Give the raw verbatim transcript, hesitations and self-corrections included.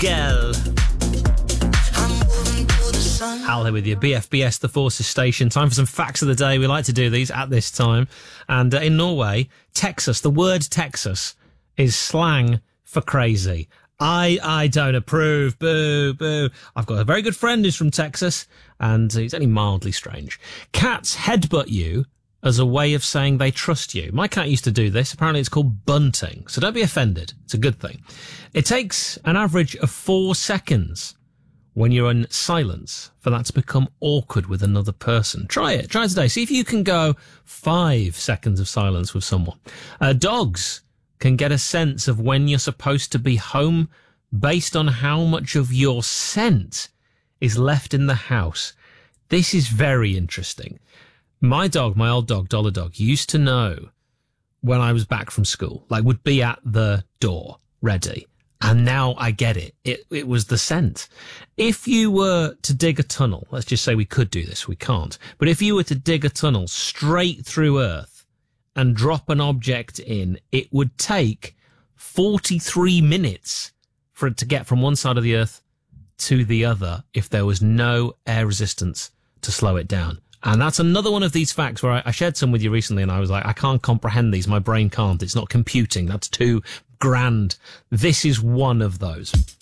Girl. Al here with you, B F B S, the Forces Station. Time for some facts of the day. We like to do these at this time. And uh, in Norway, Texas, the word Texas is slang for crazy. I I don't approve. Boo, boo. I've got a very good friend who's from Texas, and he's only mildly strange. Cats headbutt you as a way of saying they trust you. My cat used to do this. Apparently it's called bunting. So don't be offended. It's a good thing. It takes an average of four seconds when you're in silence for that to become awkward with another person. Try it. Try it today. See if you can go five seconds of silence with someone. Uh, dogs can get a sense of when you're supposed to be home based on how much of your scent is left in the house. This is very interesting. My dog, my old dog, Dollar Dog, used to know when I was back from school, like would be at the door, ready. And now I get it. It it was the scent. If you were to dig a tunnel, let's just say we could do this, we can't. But if you were to dig a tunnel straight through Earth and drop an object in, it would take forty-three minutes for it to get from one side of the Earth to the other if there was no air resistance to slow it down. And that's another one of these facts where I, I shared some with you recently and I was like, I can't comprehend these. My brain can't. It's not computing. That's too grand. This is one of those.